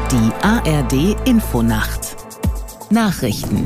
Die ARD Infonacht Nachrichten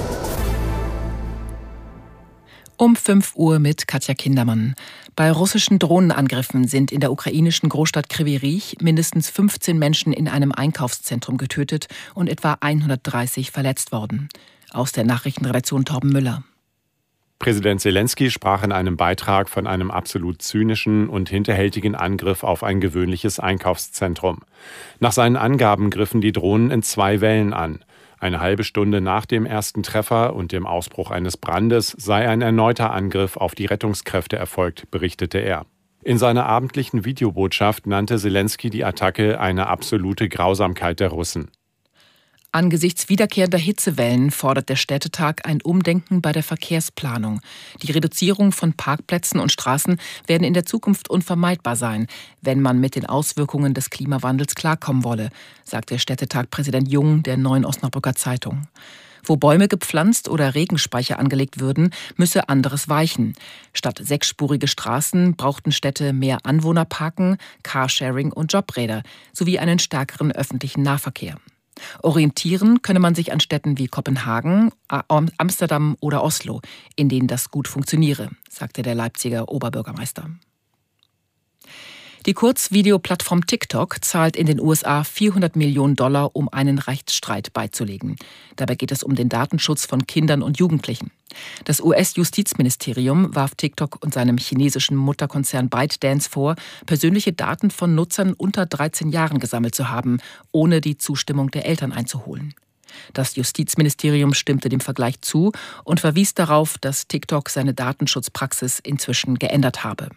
Um 5 Uhr mit Katja Kindermann. Bei russischen Drohnenangriffen sind in der ukrainischen Großstadt Kryvyi Rih mindestens 15 Menschen in einem Einkaufszentrum getötet und etwa 130 verletzt worden. Aus der Nachrichtenredaktion Torben Müller. Präsident Selenskyj sprach in einem Beitrag von einem absolut zynischen und hinterhältigen Angriff auf ein gewöhnliches Einkaufszentrum. Nach seinen Angaben griffen die Drohnen in 2 Wellen an. Eine halbe Stunde nach dem ersten Treffer und dem Ausbruch eines Brandes sei ein erneuter Angriff auf die Rettungskräfte erfolgt, berichtete er. In seiner abendlichen Videobotschaft nannte Selenskyj die Attacke eine absolute Grausamkeit der Russen. Angesichts wiederkehrender Hitzewellen fordert der Städtetag ein Umdenken bei der Verkehrsplanung. Die Reduzierung von Parkplätzen und Straßen werden in der Zukunft unvermeidbar sein, wenn man mit den Auswirkungen des Klimawandels klarkommen wolle, sagt der Städtetag-Präsident Jung der Neuen Osnabrücker Zeitung. Wo Bäume gepflanzt oder Regenspeicher angelegt würden, müsse anderes weichen. Statt 6-spurige Straßen brauchten Städte mehr Anwohnerparken, Carsharing und Jobräder sowie einen stärkeren öffentlichen Nahverkehr. Orientieren könne man sich an Städten wie Kopenhagen, Amsterdam oder Oslo, in denen das gut funktioniere, sagte der Leipziger Oberbürgermeister. Die Kurzvideoplattform TikTok zahlt in den USA $400 Millionen, um einen Rechtsstreit beizulegen. Dabei geht es um den Datenschutz von Kindern und Jugendlichen. Das US-Justizministerium warf TikTok und seinem chinesischen Mutterkonzern ByteDance vor, persönliche Daten von Nutzern unter 13 Jahren gesammelt zu haben, ohne die Zustimmung der Eltern einzuholen. Das Justizministerium stimmte dem Vergleich zu und verwies darauf, dass TikTok seine Datenschutzpraxis inzwischen geändert habe.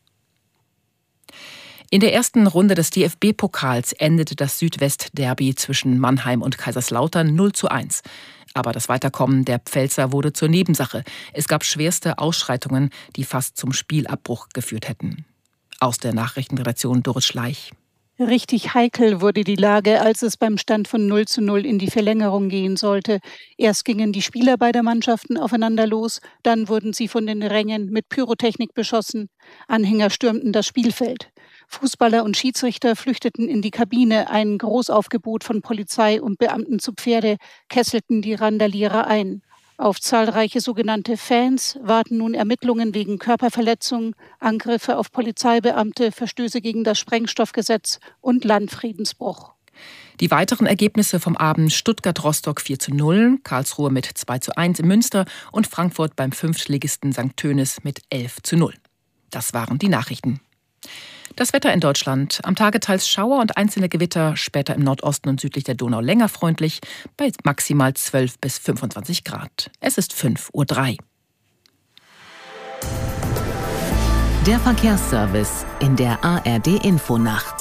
In der ersten Runde des DFB-Pokals endete das Südwest-Derby zwischen Mannheim und Kaiserslautern 0:1. Aber das Weiterkommen der Pfälzer wurde zur Nebensache. Es gab schwerste Ausschreitungen, die fast zum Spielabbruch geführt hätten. Aus der Nachrichtenredaktion Doris Schleich. Richtig heikel wurde die Lage, als es beim Stand von 0:0 in die Verlängerung gehen sollte. Erst gingen die Spieler beider Mannschaften aufeinander los, dann wurden sie von den Rängen mit Pyrotechnik beschossen. Anhänger stürmten das Spielfeld. Fußballer und Schiedsrichter flüchteten in die Kabine. Ein Großaufgebot von Polizei und Beamten zu Pferde kesselten die Randalierer ein. Auf zahlreiche sogenannte Fans warten nun Ermittlungen wegen Körperverletzung, Angriffe auf Polizeibeamte, Verstöße gegen das Sprengstoffgesetz und Landfriedensbruch. Die weiteren Ergebnisse vom Abend: Stuttgart-Rostock 4:0, Karlsruhe mit 2:1 in Münster und Frankfurt beim Fünftligisten St. Tönis mit 11:0. Das waren die Nachrichten. Das Wetter in Deutschland: am Tage teils Schauer und einzelne Gewitter, später im Nordosten und südlich der Donau länger freundlich, bei maximal 12 bis 25 Grad. Es ist 5:03 Uhr. Der Verkehrsservice in der ARD Infonacht.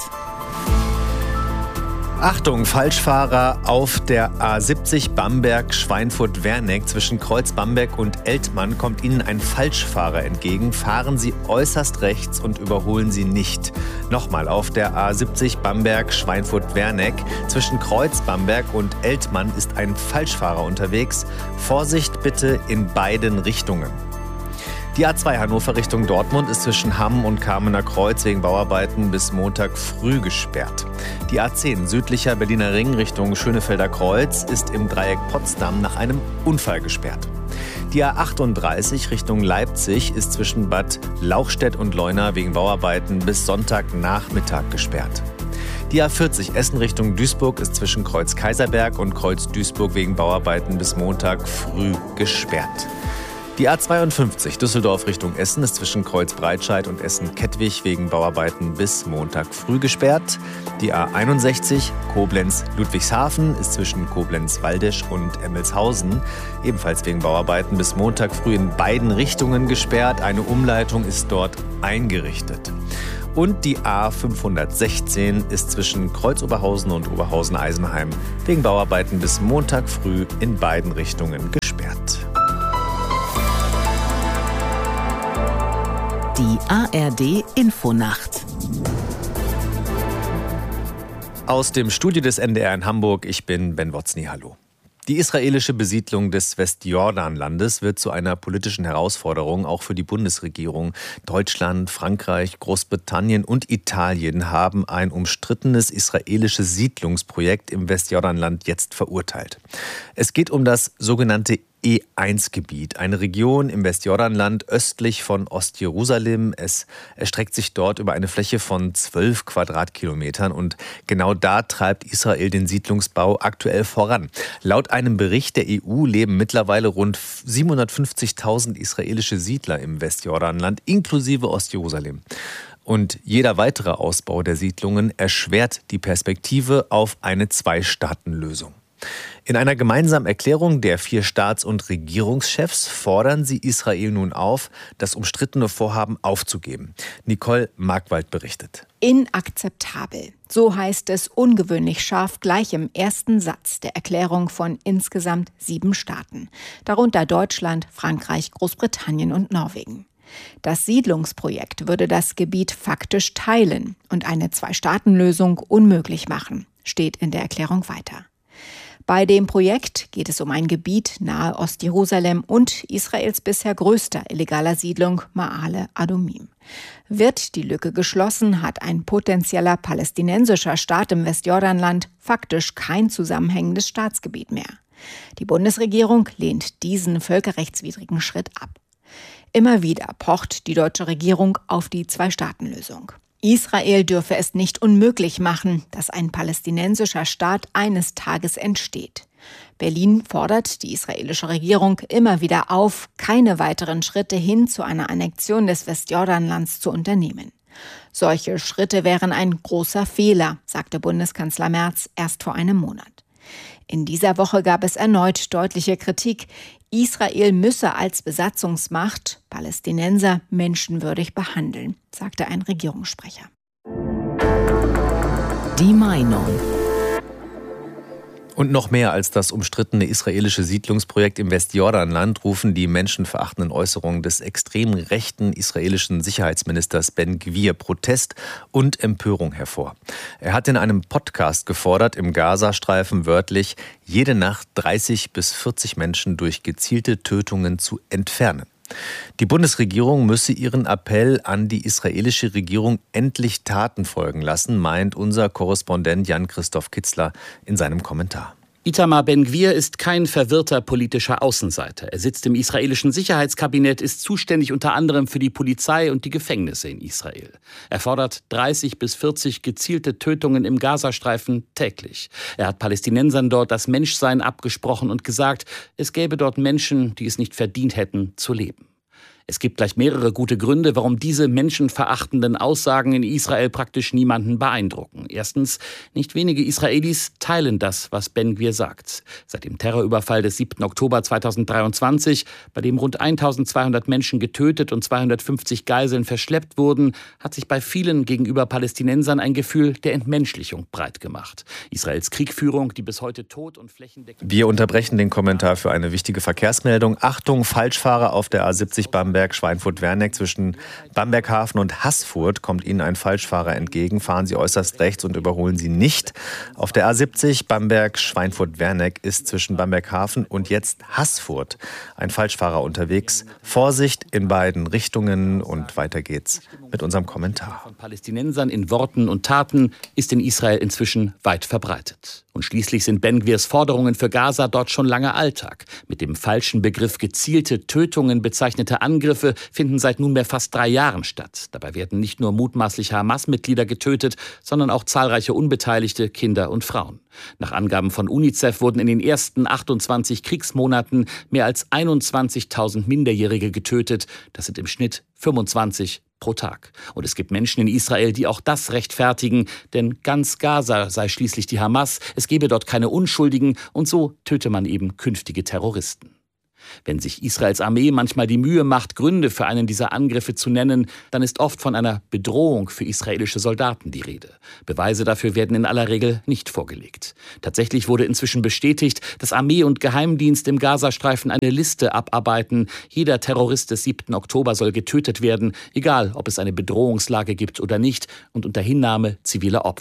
Achtung, Falschfahrer auf der A70 Bamberg-Schweinfurt-Werneck. Zwischen Kreuz Bamberg und Eltmann kommt Ihnen ein Falschfahrer entgegen. Fahren Sie äußerst rechts und überholen Sie nicht. Nochmal, auf der A70 Bamberg-Schweinfurt-Werneck. Zwischen Kreuz Bamberg und Eltmann ist ein Falschfahrer unterwegs. Vorsicht bitte in beiden Richtungen. Die A2 Hannover Richtung Dortmund ist zwischen Hamm und Kamener Kreuz wegen Bauarbeiten bis Montag früh gesperrt. Die A10 südlicher Berliner Ring Richtung Schönefelder Kreuz ist im Dreieck Potsdam nach einem Unfall gesperrt. Die A38 Richtung Leipzig ist zwischen Bad Lauchstädt und Leuna wegen Bauarbeiten bis Sonntagnachmittag gesperrt. Die A40 Essen Richtung Duisburg ist zwischen Kreuz Kaiserberg und Kreuz Duisburg wegen Bauarbeiten bis Montag früh gesperrt. Die A52 Düsseldorf Richtung Essen ist zwischen Kreuz Breitscheid und Essen-Kettwig wegen Bauarbeiten bis Montag früh gesperrt. Die A61 Koblenz-Ludwigshafen ist zwischen Koblenz-Waldisch und Emmelshausen ebenfalls wegen Bauarbeiten bis Montag früh in beiden Richtungen gesperrt. Eine Umleitung ist dort eingerichtet. Und die A516 ist zwischen Kreuz-Oberhausen und Oberhausen-Eisenheim wegen Bauarbeiten bis Montag früh in beiden Richtungen gesperrt. Die ARD Infonacht. Aus dem Studio des NDR in Hamburg, ich bin Ben Wotzny, hallo. Die israelische Besiedlung des Westjordanlandes wird zu einer politischen Herausforderung auch für die Bundesregierung. Deutschland, Frankreich, Großbritannien und Italien haben ein umstrittenes israelisches Siedlungsprojekt im Westjordanland jetzt verurteilt. Es geht um das sogenannte E1-Gebiet, eine Region im Westjordanland östlich von Ostjerusalem. Es erstreckt sich dort über eine Fläche von 12 Quadratkilometern und genau da treibt Israel den Siedlungsbau aktuell voran. Laut einem Bericht der EU leben mittlerweile rund 750.000 israelische Siedler im Westjordanland, inklusive Ostjerusalem. Und jeder weitere Ausbau der Siedlungen erschwert die Perspektive auf eine Zwei-Staaten-Lösung. In einer gemeinsamen Erklärung der 4 Staats- und Regierungschefs fordern sie Israel nun auf, das umstrittene Vorhaben aufzugeben. Nicole Markwald berichtet. Inakzeptabel. So heißt es ungewöhnlich scharf gleich im ersten Satz der Erklärung von insgesamt 7 Staaten. Darunter Deutschland, Frankreich, Großbritannien und Norwegen. Das Siedlungsprojekt würde das Gebiet faktisch teilen und eine Zwei-Staaten-Lösung unmöglich machen, steht in der Erklärung weiter. Bei dem Projekt geht es um ein Gebiet nahe Ostjerusalem und Israels bisher größter illegaler Siedlung Ma'ale Adumim. Wird die Lücke geschlossen, hat ein potenzieller palästinensischer Staat im Westjordanland faktisch kein zusammenhängendes Staatsgebiet mehr. Die Bundesregierung lehnt diesen völkerrechtswidrigen Schritt ab. Immer wieder pocht die deutsche Regierung auf die Zwei-Staaten-Lösung. Israel dürfe es nicht unmöglich machen, dass ein palästinensischer Staat eines Tages entsteht. Berlin fordert die israelische Regierung immer wieder auf, keine weiteren Schritte hin zu einer Annexion des Westjordanlands zu unternehmen. Solche Schritte wären ein großer Fehler, sagte Bundeskanzler Merz erst vor einem Monat. In dieser Woche gab es erneut deutliche Kritik. Israel müsse als Besatzungsmacht Palästinenser menschenwürdig behandeln, sagte ein Regierungssprecher. Die Meinung. Und noch mehr als das umstrittene israelische Siedlungsprojekt im Westjordanland rufen die menschenverachtenden Äußerungen des extrem rechten israelischen Sicherheitsministers Ben Gvir Protest und Empörung hervor. Er hat in einem Podcast gefordert, im Gazastreifen wörtlich jede Nacht 30 bis 40 Menschen durch gezielte Tötungen zu entfernen. Die Bundesregierung müsse ihren Appell an die israelische Regierung endlich Taten folgen lassen, meint unser Korrespondent Jan-Christoph Kitzler in seinem Kommentar. Itamar Ben-Gvir ist kein verwirrter politischer Außenseiter. Er sitzt im israelischen Sicherheitskabinett, ist zuständig unter anderem für die Polizei und die Gefängnisse in Israel. Er fordert 30 bis 40 gezielte Tötungen im Gazastreifen täglich. Er hat Palästinensern dort das Menschsein abgesprochen und gesagt, es gäbe dort Menschen, die es nicht verdient hätten, zu leben. Es gibt gleich mehrere gute Gründe, warum diese menschenverachtenden Aussagen in Israel praktisch niemanden beeindrucken. Erstens, nicht wenige Israelis teilen das, was Ben-Gvir sagt. Seit dem Terrorüberfall des 7. Oktober 2023, bei dem rund 1200 Menschen getötet und 250 Geiseln verschleppt wurden, hat sich bei vielen gegenüber Palästinensern ein Gefühl der Entmenschlichung breit gemacht. Israels Kriegführung, die bis heute tot und flächendeckend... Wir unterbrechen den Kommentar für eine wichtige Verkehrsmeldung. Achtung, Falschfahrer auf der A70 Bamberg. Schweinfurt-Werneck zwischen Bamberghafen und Haßfurt kommt Ihnen ein Falschfahrer entgegen. Fahren Sie äußerst rechts und überholen Sie nicht. Auf der A70 Bamberg-Schweinfurt-Werneck ist zwischen Bamberghafen und jetzt Haßfurt ein Falschfahrer unterwegs. Vorsicht in beiden Richtungen und weiter geht's mit unserem Kommentar. Von Palästinensern in Worten und Taten ist in Israel inzwischen weit verbreitet. Und schließlich sind Ben-Gvirs Forderungen für Gaza dort schon lange Alltag. Mit dem falschen Begriff gezielte Tötungen bezeichnete Angriffe finden seit nunmehr fast 3 Jahren statt. Dabei werden nicht nur mutmaßliche Hamas-Mitglieder getötet, sondern auch zahlreiche Unbeteiligte, Kinder und Frauen. Nach Angaben von UNICEF wurden in den ersten 28 Kriegsmonaten mehr als 21.000 Minderjährige getötet. Das sind im Schnitt 25 pro Tag. Und es gibt Menschen in Israel, die auch das rechtfertigen, denn ganz Gaza sei schließlich die Hamas, es gebe dort keine Unschuldigen und so töte man eben künftige Terroristen. Wenn sich Israels Armee manchmal die Mühe macht, Gründe für einen dieser Angriffe zu nennen, dann ist oft von einer Bedrohung für israelische Soldaten die Rede. Beweise dafür werden in aller Regel nicht vorgelegt. Tatsächlich wurde inzwischen bestätigt, dass Armee und Geheimdienst im Gazastreifen eine Liste abarbeiten. Jeder Terrorist des 7. Oktober soll getötet werden, egal ob es eine Bedrohungslage gibt oder nicht, und unter Hinnahme ziviler Opfer.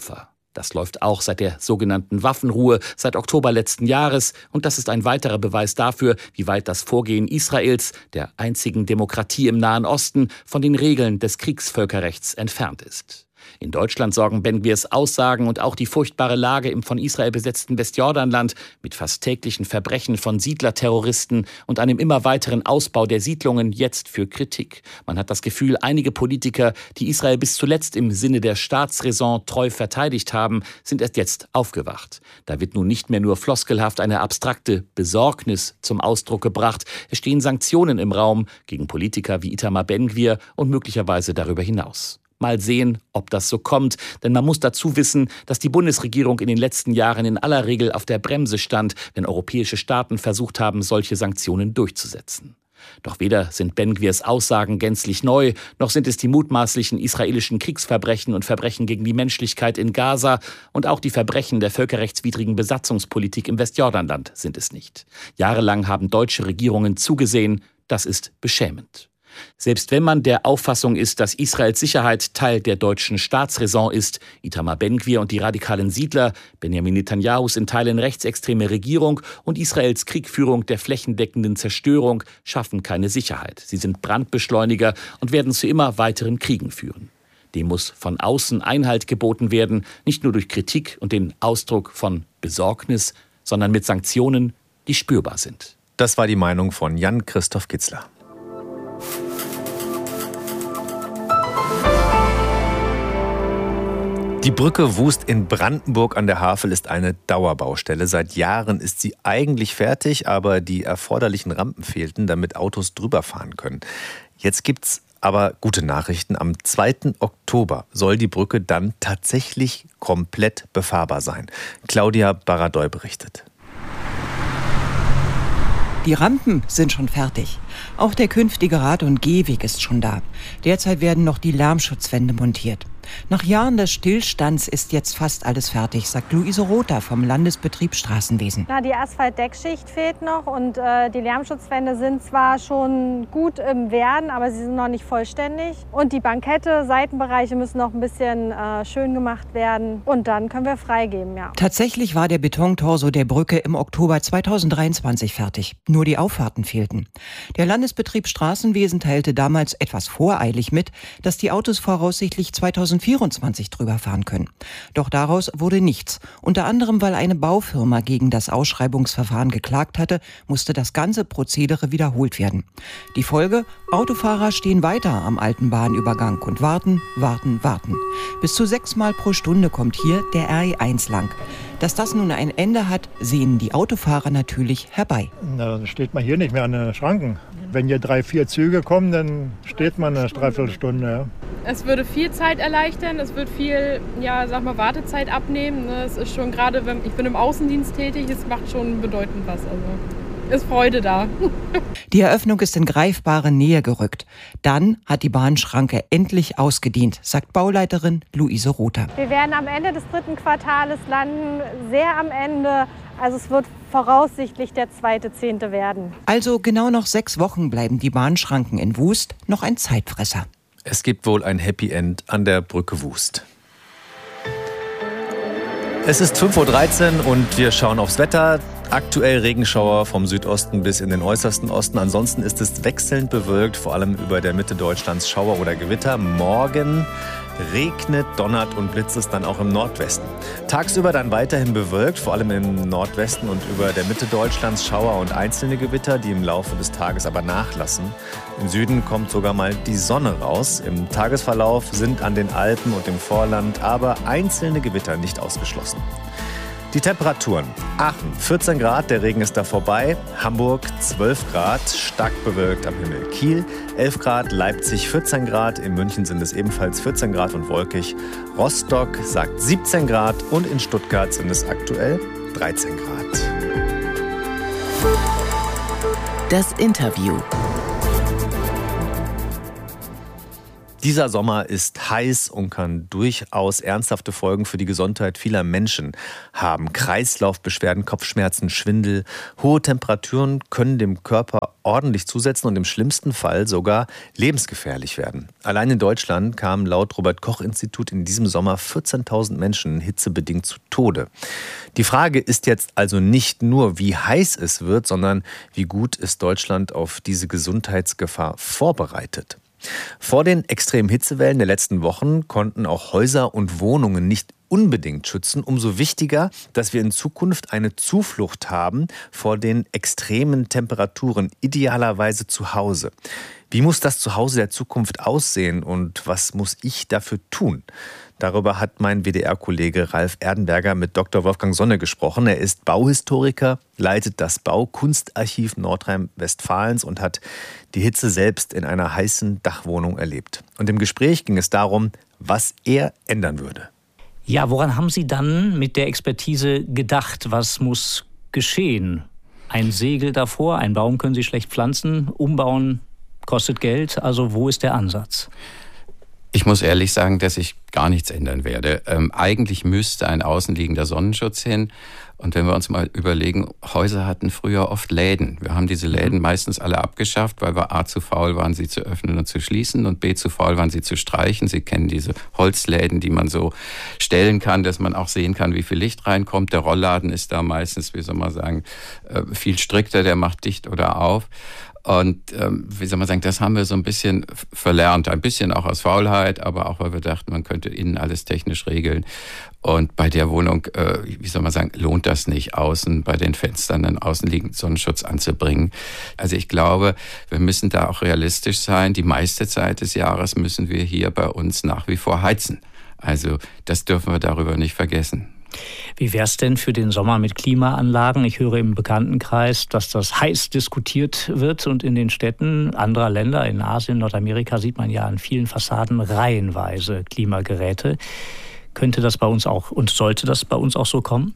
Das läuft auch seit der sogenannten Waffenruhe, seit Oktober letzten Jahres. Und das ist ein weiterer Beweis dafür, wie weit das Vorgehen Israels, der einzigen Demokratie im Nahen Osten, von den Regeln des Kriegsvölkerrechts entfernt ist. In Deutschland sorgen Ben-Gvirs Aussagen und auch die furchtbare Lage im von Israel besetzten Westjordanland mit fast täglichen Verbrechen von Siedlerterroristen und einem immer weiteren Ausbau der Siedlungen jetzt für Kritik. Man hat das Gefühl, einige Politiker, die Israel bis zuletzt im Sinne der Staatsräson treu verteidigt haben, sind erst jetzt aufgewacht. Da wird nun nicht mehr nur floskelhaft eine abstrakte Besorgnis zum Ausdruck gebracht. Es stehen Sanktionen im Raum gegen Politiker wie Itamar Ben-Gvir und möglicherweise darüber hinaus. Mal sehen, ob das so kommt, denn man muss dazu wissen, dass die Bundesregierung in den letzten Jahren in aller Regel auf der Bremse stand, wenn europäische Staaten versucht haben, solche Sanktionen durchzusetzen. Doch weder sind Ben-Gvirs Aussagen gänzlich neu, noch sind es die mutmaßlichen israelischen Kriegsverbrechen und Verbrechen gegen die Menschlichkeit in Gaza und auch die Verbrechen der völkerrechtswidrigen Besatzungspolitik im Westjordanland sind es nicht. Jahrelang haben deutsche Regierungen zugesehen, das ist beschämend. Selbst wenn man der Auffassung ist, dass Israels Sicherheit Teil der deutschen Staatsräson ist, Itamar Ben-Gvir und die radikalen Siedler, Benjamin Netanyahus in Teilen rechtsextreme Regierung und Israels Kriegführung der flächendeckenden Zerstörung schaffen keine Sicherheit. Sie sind Brandbeschleuniger und werden zu immer weiteren Kriegen führen. Dem muss von außen Einhalt geboten werden, nicht nur durch Kritik und den Ausdruck von Besorgnis, sondern mit Sanktionen, die spürbar sind. Das war die Meinung von Jan-Christoph Kitzler. Die Brücke Wust in Brandenburg an der Havel ist eine Dauerbaustelle. Seit Jahren ist sie eigentlich fertig, aber die erforderlichen Rampen fehlten, damit Autos drüber fahren können. Jetzt gibt's aber gute Nachrichten. Am 2. Oktober soll die Brücke dann tatsächlich komplett befahrbar sein. Claudia Baradoy berichtet. Die Rampen sind schon fertig. Auch der künftige Rad- und Gehweg ist schon da. Derzeit werden noch die Lärmschutzwände montiert. Nach Jahren des Stillstands ist jetzt fast alles fertig, sagt Luise Rother vom Landesbetrieb Straßenwesen. Die Asphaltdeckschicht fehlt noch und die Lärmschutzwände sind zwar schon gut im Werden, aber sie sind noch nicht vollständig. Und die Bankette, Seitenbereiche müssen noch ein bisschen schön gemacht werden und dann können wir freigeben, ja. Tatsächlich war der Betontorso der Brücke im Oktober 2023 fertig. Nur die Auffahrten fehlten. Der Landesbetrieb Straßenwesen teilte damals etwas voreilig mit, dass die Autos voraussichtlich 2024 drüber fahren können. Doch daraus wurde nichts. Unter anderem, weil eine Baufirma gegen das Ausschreibungsverfahren geklagt hatte, musste das ganze Prozedere wiederholt werden. Die Folge? Autofahrer stehen weiter am alten Bahnübergang und warten. Bis zu 6 Mal pro Stunde kommt hier der RE1 lang. Dass das nun ein Ende hat, sehen die Autofahrer natürlich herbei. Na, dann steht man hier nicht mehr an den Schranken. Wenn hier 3, 4 Züge kommen, dann steht man eine Dreiviertelstunde. Ja. Es würde viel Zeit erleichtern, es wird viel, Wartezeit abnehmen. Es ist schon gerade, ich bin im Außendienst tätig, es macht schon bedeutend was. Also ist Freude da. Die Eröffnung ist in greifbare Nähe gerückt. Dann hat die Bahnschranke endlich ausgedient, sagt Bauleiterin Luise Rother. Wir werden am Ende des 3. Quartales landen, sehr am Ende. Also es wird voraussichtlich der 2.10. werden. Also genau noch 6 Wochen bleiben die Bahnschranken in Wust noch ein Zeitfresser. Es gibt wohl ein Happy End an der Brücke Wust. Es ist 5.13 Uhr und wir schauen aufs Wetter. Aktuell Regenschauer vom Südosten bis in den äußersten Osten. Ansonsten ist es wechselnd bewölkt, vor allem über der Mitte Deutschlands Schauer oder Gewitter. Morgen regnet, donnert und blitzt es dann auch im Nordwesten. Tagsüber dann weiterhin bewölkt, vor allem im Nordwesten und über der Mitte Deutschlands Schauer und einzelne Gewitter, die im Laufe des Tages aber nachlassen. Im Süden kommt sogar mal die Sonne raus. Im Tagesverlauf sind an den Alpen und im Vorland aber einzelne Gewitter nicht ausgeschlossen. Die Temperaturen. Aachen 14 Grad, der Regen ist da vorbei. Hamburg 12 Grad, stark bewölkt am Himmel. Kiel 11 Grad, Leipzig 14 Grad, in München sind es ebenfalls 14 Grad und wolkig. Rostock sagt 17 Grad und in Stuttgart sind es aktuell 13 Grad. Das Interview. Dieser Sommer ist heiß und kann durchaus ernsthafte Folgen für die Gesundheit vieler Menschen haben. Kreislaufbeschwerden, Kopfschmerzen, Schwindel, hohe Temperaturen können dem Körper ordentlich zusetzen und im schlimmsten Fall sogar lebensgefährlich werden. Allein in Deutschland kamen laut Robert-Koch-Institut in diesem Sommer 14.000 Menschen hitzebedingt zu Tode. Die Frage ist jetzt also nicht nur, wie heiß es wird, sondern wie gut ist Deutschland auf diese Gesundheitsgefahr vorbereitet. Vor den extremen Hitzewellen der letzten Wochen konnten auch Häuser und Wohnungen nicht unbedingt schützen. Umso wichtiger, dass wir in Zukunft eine Zuflucht haben vor den extremen Temperaturen, idealerweise zu Hause. Wie muss das Zuhause der Zukunft aussehen und was muss ich dafür tun? Darüber hat mein WDR-Kollege Ralf Erdenberger mit Dr. Wolfgang Sonne gesprochen. Er ist Bauhistoriker, leitet das Baukunstarchiv Nordrhein-Westfalens und hat die Hitze selbst in einer heißen Dachwohnung erlebt. Und im Gespräch ging es darum, was er ändern würde. Ja, woran haben Sie dann mit der Expertise gedacht? Was muss geschehen? Ein Segel davor, einen Baum können Sie schlecht pflanzen, umbauen kostet Geld. Also wo ist der Ansatz? Ich muss ehrlich sagen, dass ich gar nichts ändern werde. Eigentlich müsste ein außenliegender Sonnenschutz hin. Und wenn wir uns mal überlegen, Häuser hatten früher oft Läden. Wir haben diese Läden meistens alle abgeschafft, weil wir A zu faul waren, sie zu öffnen und zu schließen und B zu faul waren, sie zu streichen. Sie kennen diese Holzläden, die man so stellen kann, dass man auch sehen kann, wie viel Licht reinkommt. Der Rollladen ist da meistens, wie soll man sagen, viel strikter, der macht dicht oder auf. Und wie soll man sagen, das haben wir so ein bisschen verlernt. Ein bisschen auch aus Faulheit, aber auch, weil wir dachten, man könnte innen alles technisch regeln. Und bei der Wohnung, wie soll man sagen, lohnt das nicht, außen bei den Fenstern einen außenliegenden Sonnenschutz anzubringen. Also ich glaube, wir müssen da auch realistisch sein. Die meiste Zeit des Jahres müssen wir hier bei uns nach wie vor heizen. Also das dürfen wir darüber nicht vergessen. Wie wäre es denn für den Sommer mit Klimaanlagen? Ich höre im Bekanntenkreis, dass das heiß diskutiert wird und in den Städten anderer Länder, in Asien, Nordamerika, sieht man ja an vielen Fassaden reihenweise Klimageräte. Könnte das bei uns auch und sollte das bei uns auch so kommen?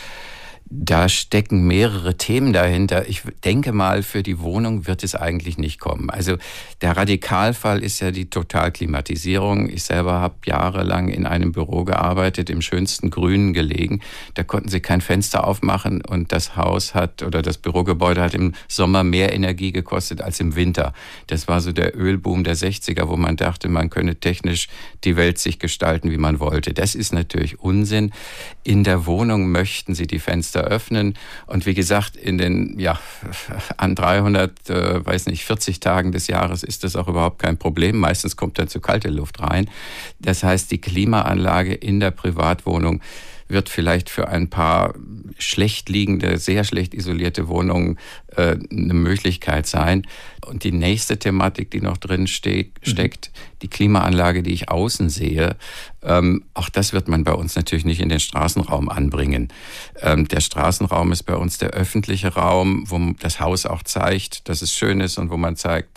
Da stecken mehrere Themen dahinter. Ich denke mal, für die Wohnung wird es eigentlich nicht kommen. Also der Radikalfall ist ja die Totalklimatisierung. Ich selber habe jahrelang in einem Büro gearbeitet, im schönsten Grünen gelegen. Da konnten sie kein Fenster aufmachen und das Haus hat oder das Bürogebäude hat im Sommer mehr Energie gekostet als im Winter. Das war so der Ölboom der 60er, wo man dachte, man könne technisch die Welt sich gestalten, wie man wollte. Das ist natürlich Unsinn. In der Wohnung möchten sie die Fenster öffnen. Und wie gesagt, in den an 40 Tagen des Jahres ist das auch überhaupt kein Problem. Meistens kommt dann zu kalte Luft rein. Das heißt, die Klimaanlage in der Privatwohnung wird vielleicht für ein paar schlecht liegende, sehr schlecht isolierte Wohnungen eine Möglichkeit sein. Und die nächste Thematik, die noch drin steckt, die Klimaanlage, die ich außen sehe, auch das wird man bei uns natürlich nicht in den Straßenraum anbringen. Der Straßenraum ist bei uns der öffentliche Raum, wo das Haus auch zeigt, dass es schön ist und wo man zeigt,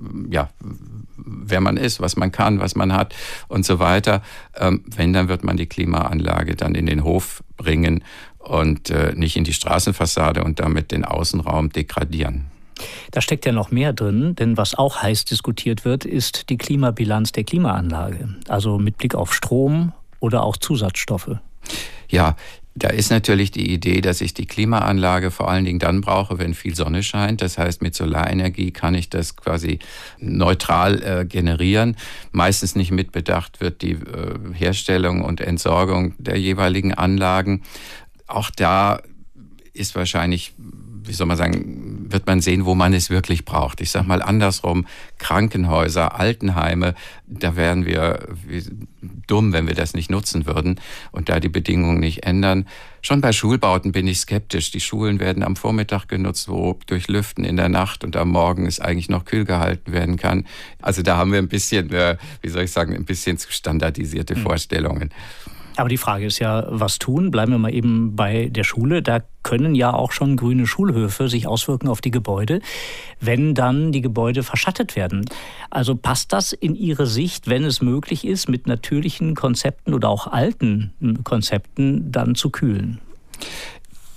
wer man ist, was man kann, was man hat und so weiter. Wenn, dann wird man die Klimaanlage dann in den Hof bringen und nicht in die Straßenfassade und damit den Außenraum degradieren. Da steckt ja noch mehr drin, denn was auch heiß diskutiert wird, ist die Klimabilanz der Klimaanlage. Also mit Blick auf Strom oder auch Zusatzstoffe. Ja, da ist natürlich die Idee, dass ich die Klimaanlage vor allen Dingen dann brauche, wenn viel Sonne scheint. Das heißt, mit Solarenergie kann ich das quasi neutral generieren. Meistens nicht mitbedacht wird die Herstellung und Entsorgung der jeweiligen Anlagen. Auch da ist wahrscheinlich, wird man sehen, wo man es wirklich braucht. Ich sage mal andersrum, Krankenhäuser, Altenheime, da wären wir dumm, wenn wir das nicht nutzen würden und da die Bedingungen nicht ändern. Schon bei Schulbauten bin ich skeptisch. Die Schulen werden am Vormittag genutzt, wo durch Lüften in der Nacht und am Morgen es eigentlich noch kühl gehalten werden kann. Also da haben wir ein bisschen, ein bisschen zu standardisierte Vorstellungen. Aber die Frage ist ja, was tun? Bleiben wir mal eben bei der Schule. Da können ja auch schon grüne Schulhöfe sich auswirken auf die Gebäude, wenn dann die Gebäude verschattet werden. Also passt das in Ihre Sicht, wenn es möglich ist, mit natürlichen Konzepten oder auch alten Konzepten dann zu kühlen?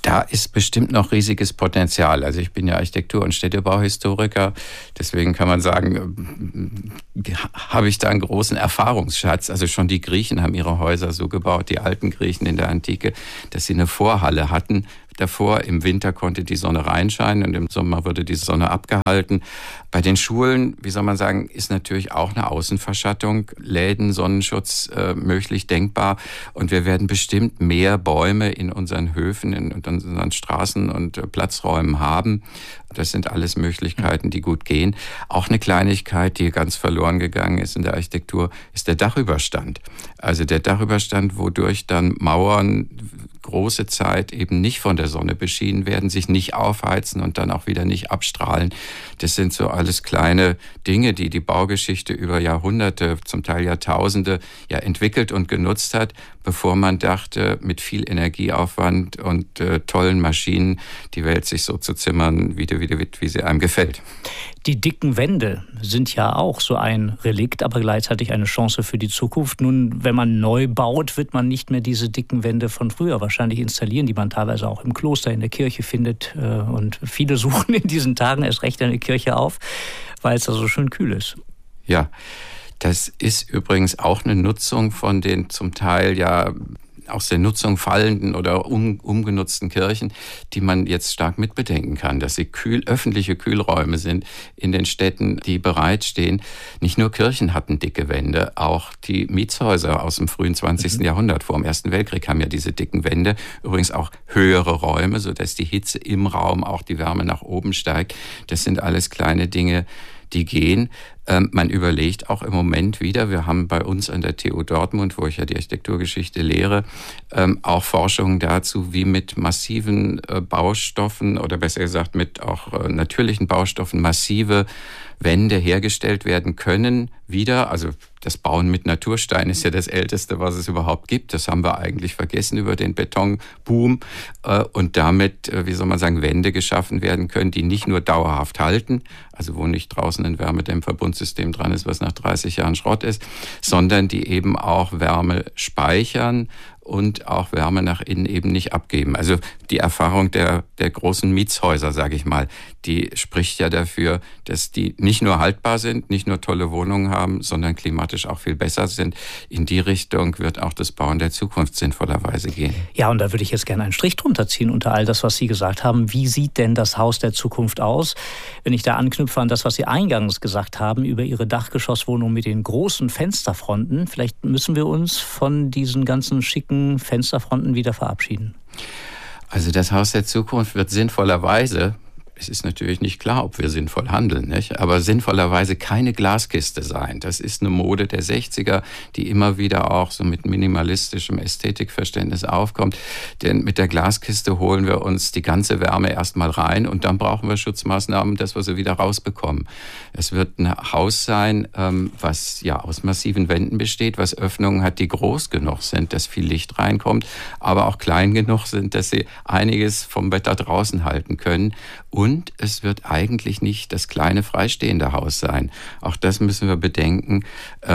Da ist bestimmt noch riesiges Potenzial. Also ich bin ja Architektur- und Städtebauhistoriker, deswegen kann man sagen, habe ich da einen großen Erfahrungsschatz. Also schon die Griechen haben ihre Häuser so gebaut, die alten Griechen in der Antike, dass sie eine Vorhalle hatten. Davor im Winter konnte die Sonne reinscheinen und im Sommer wurde die Sonne abgehalten. Bei den Schulen, wie soll man sagen, ist natürlich auch eine Außenverschattung, Läden, Sonnenschutz möglich denkbar. Und wir werden bestimmt mehr Bäume in unseren Höfen, in unseren Straßen und Platzräumen haben. Das sind alles Möglichkeiten, die gut gehen. Auch eine Kleinigkeit, die ganz verloren gegangen ist in der Architektur, ist der Dachüberstand. Also der Dachüberstand, wodurch dann Mauern große Zeit eben nicht von der Sonne beschienen werden, sich nicht aufheizen und dann auch wieder nicht abstrahlen. Das sind so alles kleine Dinge, die die Baugeschichte über Jahrhunderte, zum Teil Jahrtausende ja entwickelt und genutzt hat, bevor man dachte, mit viel Energieaufwand und tollen Maschinen die Welt sich so zu zimmern, wie sie einem gefällt. Die dicken Wände sind ja auch so ein Relikt, aber gleichzeitig eine Chance für die Zukunft. Nun, wenn man neu baut, wird man nicht mehr diese dicken Wände von früher wahrscheinlich installieren, die man teilweise auch im Kloster, in der Kirche findet. Und viele suchen in diesen Tagen erst recht eine Kirche auf, weil es da so schön kühl ist. Ja, das ist übrigens auch eine Nutzung von den zum Teil ja aus der Nutzung fallenden oder umgenutzten Kirchen, die man jetzt stark mitbedenken kann, dass sie öffentliche Kühlräume sind in den Städten, die bereitstehen. Nicht nur Kirchen hatten dicke Wände, auch die Mietshäuser aus dem frühen 20. Jahrhundert, vor dem Ersten Weltkrieg, haben ja diese dicken Wände. Übrigens auch höhere Räume, sodass die Hitze im Raum, auch die Wärme nach oben steigt. Das sind alles kleine Dinge, die gehen. Man überlegt auch im Moment wieder, wir haben bei uns an der TU Dortmund, wo ich ja die Architekturgeschichte lehre, auch Forschungen dazu, wie mit massiven Baustoffen oder besser gesagt mit auch natürlichen Baustoffen massive Wände hergestellt werden können wieder. Also das Bauen mit Naturstein ist ja das Älteste, was es überhaupt gibt. Das haben wir eigentlich vergessen über den Betonboom. Und damit, wie soll man sagen, Wände geschaffen werden können, die nicht nur dauerhaft halten, also wo nicht draußen ein Wärmedämmverbundsystem dran ist, was nach 30 Jahren Schrott ist, sondern die eben auch Wärme speichern und auch Wärme nach innen eben nicht abgeben. Also die Erfahrung der großen Mietshäuser, sage ich mal, die spricht ja dafür, dass die nicht nur haltbar sind, nicht nur tolle Wohnungen haben, sondern klimatisch auch viel besser sind. In die Richtung wird auch das Bauen der Zukunft sinnvollerweise gehen. Ja, und da würde ich jetzt gerne einen Strich drunter ziehen unter all das, was Sie gesagt haben. Wie sieht denn das Haus der Zukunft aus? Wenn ich da anknüpfe an das, was Sie eingangs gesagt haben über Ihre Dachgeschosswohnung mit den großen Fensterfronten, vielleicht müssen wir uns von diesen ganzen schicken Fensterfronten wieder verabschieden. Also das Haus der Zukunft wird sinnvollerweise, es ist natürlich nicht klar, ob wir sinnvoll handeln, nicht? Aber sinnvollerweise keine Glaskiste sein. Das ist eine Mode der 60er, die immer wieder auch so mit minimalistischem Ästhetikverständnis aufkommt. Denn mit der Glaskiste holen wir uns die ganze Wärme erstmal rein und dann brauchen wir Schutzmaßnahmen, dass wir sie wieder rausbekommen. Es wird ein Haus sein, was ja aus massiven Wänden besteht, was Öffnungen hat, die groß genug sind, dass viel Licht reinkommt, aber auch klein genug sind, dass sie einiges vom Wetter draußen halten können. Und es wird eigentlich nicht das kleine freistehende Haus sein. Auch das müssen wir bedenken.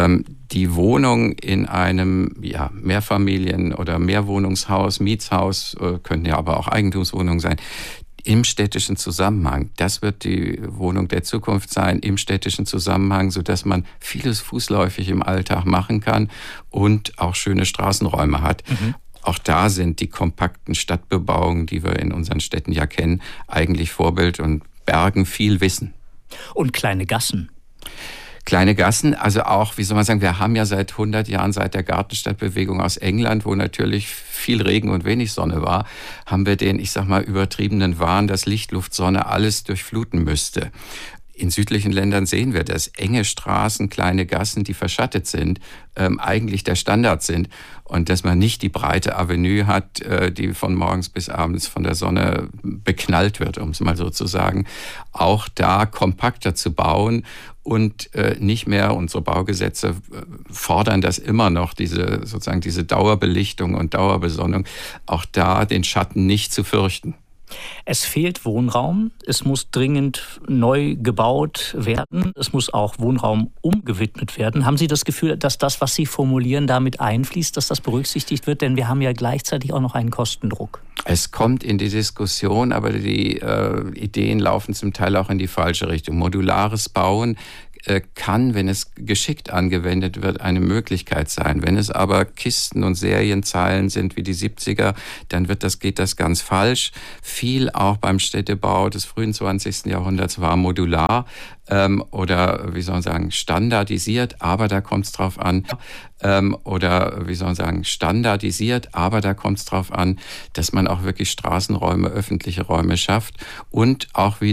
Die Wohnung in einem Mehrfamilien- oder Mehrwohnungshaus, Mietshaus, können ja aber auch Eigentumswohnungen sein, im städtischen Zusammenhang. Das wird die Wohnung der Zukunft sein, im städtischen Zusammenhang, sodass man vieles fußläufig im Alltag machen kann und auch schöne Straßenräume hat. Auch da sind die kompakten Stadtbebauungen, die wir in unseren Städten ja kennen, eigentlich Vorbild und bergen viel Wissen. Und kleine Gassen. Kleine Gassen, also auch, wie soll man sagen, wir haben ja seit 100 Jahren, seit der Gartenstadtbewegung aus England, wo natürlich viel Regen und wenig Sonne war, haben wir den, ich sag mal, übertriebenen Wahn, dass Licht, Luft, Sonne alles durchfluten müsste. In südlichen Ländern sehen wir das. Enge Straßen, kleine Gassen, die verschattet sind, eigentlich der Standard sind. Und dass man nicht die breite Avenue hat, die von morgens bis abends von der Sonne beknallt wird, um es mal so zu sagen. Auch da kompakter zu bauen und nicht mehr, unsere Baugesetze fordern das immer noch, diese Dauerbelichtung und Dauerbesonnung, auch da den Schatten nicht zu fürchten. Es fehlt Wohnraum, es muss dringend neu gebaut werden, es muss auch Wohnraum umgewidmet werden. Haben Sie das Gefühl, dass das, was Sie formulieren, damit einfließt, dass das berücksichtigt wird? Denn wir haben ja gleichzeitig auch noch einen Kostendruck. Es kommt in die Diskussion, aber die Ideen laufen zum Teil auch in die falsche Richtung. Modulares Bauen kann, wenn es geschickt angewendet wird, eine Möglichkeit sein. Wenn es aber Kisten und Serienzeilen sind wie die 70er, dann geht das ganz falsch. Viel auch beim Städtebau des frühen 20. Jahrhunderts war modular oder wie soll man sagen, standardisiert, aber da kommt es drauf an, dass man auch wirklich Straßenräume, öffentliche Räume schafft und auch wieder